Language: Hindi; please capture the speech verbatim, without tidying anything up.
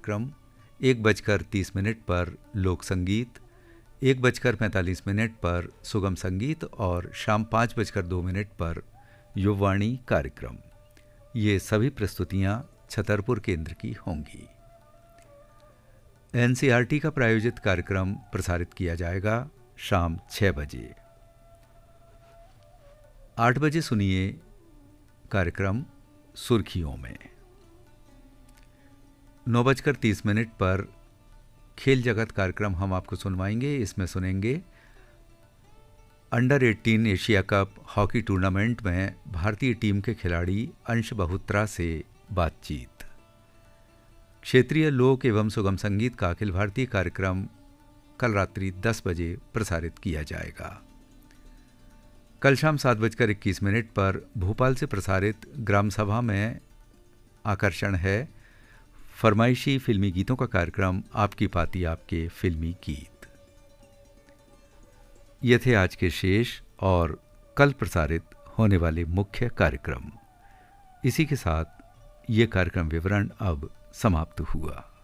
कार्यक्रम, एक बजकर तीस मिनट पर लोक संगीत, एक बजकर पैंतालीस मिनट पर सुगम संगीत और शाम पाँच बजकर दो मिनट पर युववाणी कार्यक्रम। ये सभी प्रस्तुतियां छतरपुर केंद्र की होंगी। एनसीईआरटी का प्रायोजित कार्यक्रम प्रसारित किया जाएगा शाम छः बजे। आठ बजे सुनिए कार्यक्रम सुर्खियों में। नौ बजकर तीस मिनट पर खेल जगत कार्यक्रम हम आपको सुनवाएंगे। इसमें सुनेंगे अंडर अठारह एशिया कप हॉकी टूर्नामेंट में भारतीय टीम के खिलाड़ी अंश बहुत्रा से बातचीत। क्षेत्रीय लोक एवं सुगम संगीत का अखिल भारतीय कार्यक्रम कल रात्रि दस बजे प्रसारित किया जाएगा। कल शाम सात बजकर इक्कीस मिनट पर भोपाल से प्रसारित ग्राम सभा में आकर्षण है फरमाइशी फिल्मी गीतों का कार्यक्रम आपकी पाती आपके फिल्मी गीत। ये थे आज के शेष और कल प्रसारित होने वाले मुख्य कार्यक्रम। इसी के साथ ये कार्यक्रम विवरण अब समाप्त हुआ।